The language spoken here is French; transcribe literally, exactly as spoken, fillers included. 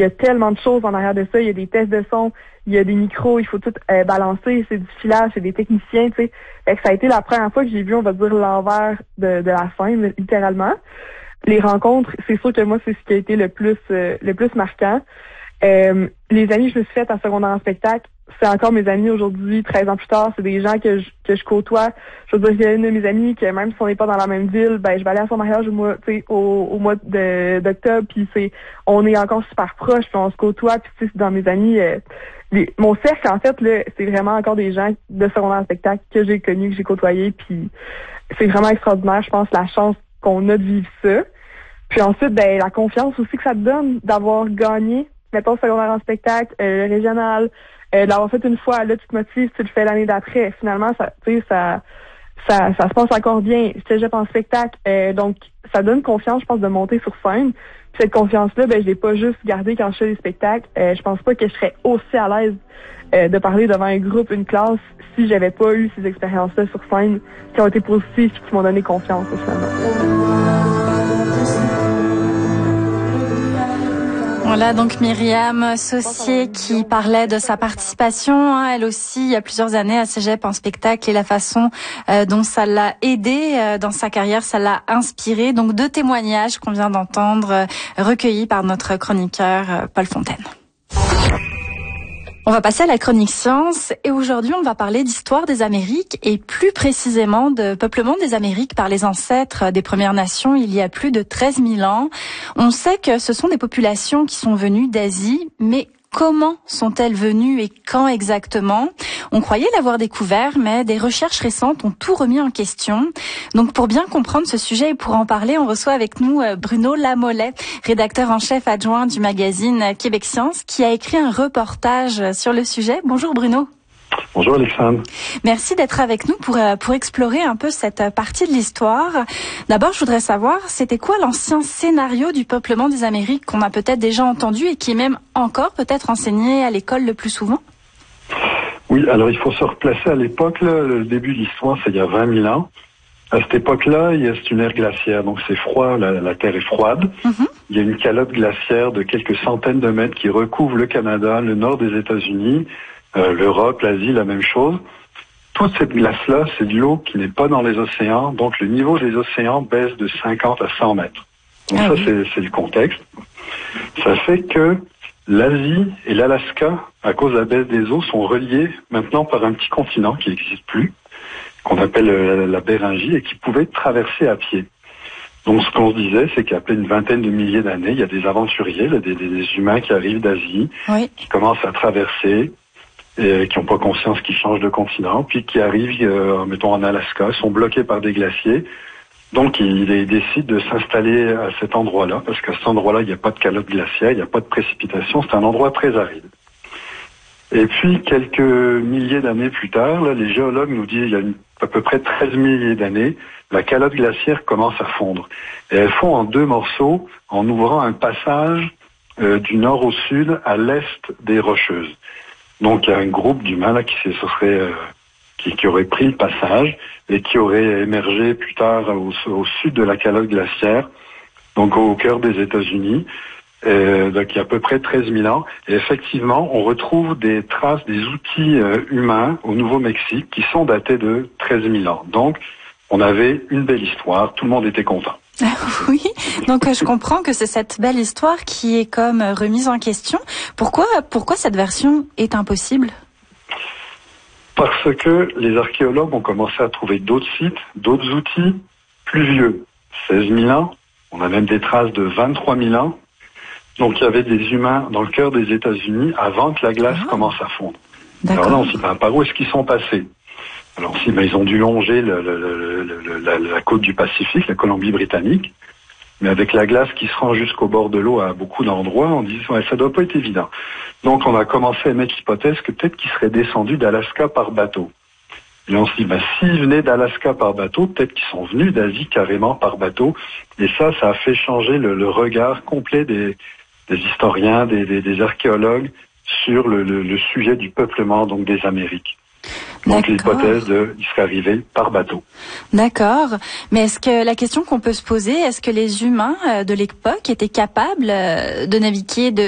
il y a tellement de choses en arrière de ça. Il y a des tests de son, il y a des micros, il faut tout euh, balancer, c'est du filage, c'est des techniciens, tu sais. Fait que ça a été la première fois que j'ai vu, on va dire, l'envers de, de la scène, littéralement. Les rencontres, c'est sûr que moi, c'est ce qui a été le plus euh, le plus marquant. Euh, les amis que je me suis faites en secondaire en spectacle, c'est encore mes amis aujourd'hui, treize ans plus tard. C'est des gens que je, que je côtoie. Je veux dire, il y a une de mes amies que même si on n'est pas dans la même ville, ben je vais aller à son mariage au mois, tu sais, au, au mois de, d'octobre, puis c'est, on est encore super proches, puis on se côtoie, puis tu sais, dans mes amis, euh, les, mon cercle en fait là, c'est vraiment encore des gens de secondaire en spectacle que j'ai connus, que j'ai côtoyés, puis c'est vraiment extraordinaire. Je pense la chance qu'on a de vivre ça. Puis ensuite, ben la confiance aussi que ça te donne d'avoir gagné, mettons secondaire en spectacle, euh, régional. Euh, de l'avoir fait une fois, là, tu te motives, tu le fais l'année d'après. Finalement, ça, tu sais, ça, ça, ça se passe encore bien. Cégep en spectacle, euh, donc ça donne confiance, je pense, de monter sur scène. Puis cette confiance-là, ben, je l'ai pas juste gardée quand je fais des spectacles. Euh, je pense pas que je serais aussi à l'aise euh, de parler devant un groupe, une classe, si j'avais pas eu ces expériences-là sur scène qui ont été positives et qui m'ont donné confiance, finalement. Voilà donc Myriam Saucier qui parlait de sa participation, hein, elle aussi, il y a plusieurs années à Cégep en spectacle et la façon euh, dont ça l'a aidé euh, dans sa carrière, ça l'a inspiré. Donc deux témoignages qu'on vient d'entendre, euh, recueillis par notre chroniqueur euh, Paul Fontaine. On va passer à la chronique science et aujourd'hui on va parler d'histoire des Amériques et plus précisément de peuplement des Amériques par les ancêtres des Premières Nations il y a plus de treize mille ans. On sait que ce sont des populations qui sont venues d'Asie, mais comment sont-elles venues et quand exactement? On croyait l'avoir découvert, mais des recherches récentes ont tout remis en question. Donc pour bien comprendre ce sujet et pour en parler, on reçoit avec nous Bruno Lamollet, rédacteur en chef adjoint du magazine Québec Science, qui a écrit un reportage sur le sujet. Bonjour Bruno. Bonjour Alexandre. Merci d'être avec nous pour pour explorer un peu cette partie de l'histoire. D'abord, je voudrais savoir, c'était quoi l'ancien scénario du peuplement des Amériques qu'on a peut-être déjà entendu et qui est même encore peut-être enseigné à l'école le plus souvent? Oui, alors il faut se replacer à l'époque, là, le début de l'histoire, c'est il y a vingt mille ans. À cette époque-là, il y a, c'est une ère glaciaire, donc c'est froid, la, la Terre est froide. Mm-hmm. Il y a une calotte glaciaire de quelques centaines de mètres qui recouvre le Canada, le nord des États-Unis, Euh, l'Europe, l'Asie, la même chose. Toute cette glace-là, c'est de l'eau qui n'est pas dans les océans, donc le niveau des océans baisse de cinquante à cent mètres. Donc ah ça, oui. c'est, c'est le contexte. Ça fait que l'Asie et l'Alaska, à cause de la baisse des eaux, sont reliés maintenant par un petit continent qui n'existe plus, qu'on appelle la, la Béringie, et qui pouvait être traversé à pied. Donc ce qu'on se disait, c'est qu'après une vingtaine de milliers d'années, il y a des aventuriers, là, des, des, des humains qui arrivent d'Asie, oui. qui commencent à traverser, et qui n'ont pas conscience qu'ils changent de continent, puis qui arrivent, euh, mettons en Alaska, sont bloqués par des glaciers. Donc ils, ils décident de s'installer à cet endroit-là, parce qu'à cet endroit-là, il n'y a pas de calotte glaciaire, il n'y a pas de précipitation, c'est un endroit très aride. Et puis quelques milliers d'années plus tard, là, les géologues nous disent il y a une, à peu près treize milliers d'années, la calotte glaciaire commence à fondre. Et elle fond en deux morceaux en ouvrant un passage euh, du nord au sud à l'est des Rocheuses. Donc il y a un groupe d'humains là qui se serait euh, qui, qui aurait pris le passage et qui aurait émergé plus tard au, au sud de la calotte glaciaire, donc au cœur des États-Unis, euh, donc il y a à peu près treize mille ans. Et effectivement, on retrouve des traces des outils euh, humains au Nouveau-Mexique qui sont datés de treize mille ans. Donc on avait une belle histoire, tout le monde était content. Oui, donc je comprends que c'est cette belle histoire qui est comme remise en question. Pourquoi, pourquoi cette version est impossible? Parce que les archéologues ont commencé à trouver d'autres sites, d'autres outils plus vieux. seize mille ans, on a même des traces de vingt-trois mille ans. Donc il y avait des humains dans le cœur des États-Unis avant que la glace ah. commence à fondre. D'accord. Alors là, on s'est dit, ben, par où est-ce qu'ils sont passés? Alors si, ben, ils ont dû longer le, le, le, le, la, la côte du Pacifique, la Colombie-Britannique, mais avec la glace qui se rend jusqu'au bord de l'eau à beaucoup d'endroits, on dit ouais, ça doit pas être évident. Donc on a commencé à émettre l'hypothèse que peut-être qu'ils seraient descendus d'Alaska par bateau. Et on se dit, ben, s'ils venaient d'Alaska par bateau, peut-être qu'ils sont venus d'Asie carrément par bateau. Et ça, ça a fait changer le, le regard complet des, des historiens, des, des, des archéologues sur le, le, le sujet du peuplement donc des Amériques. Donc l'hypothèse de, il serait arrivé par bateau. D'accord. Mais est-ce que la question qu'on peut se poser, est-ce que les humains de l'époque étaient capables de naviguer de